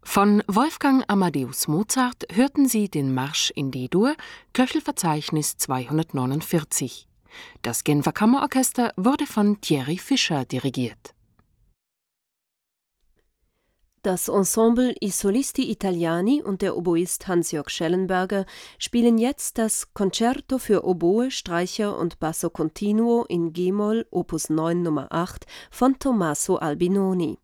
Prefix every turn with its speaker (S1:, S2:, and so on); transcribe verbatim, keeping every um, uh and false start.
S1: Von Wolfgang Amadeus Mozart hörten Sie den Marsch in D-Dur, Köchelverzeichnis zweihundertneunundvierzig. Das Genfer Kammerorchester wurde von Thierry Fischer dirigiert.
S2: Das Ensemble I Solisti Italiani und der Oboist Hans-Jörg Schellenberger spielen jetzt das Concerto für Oboe, Streicher und Basso Continuo in G-Moll Opus neun Nummer acht von Tommaso Albinoni.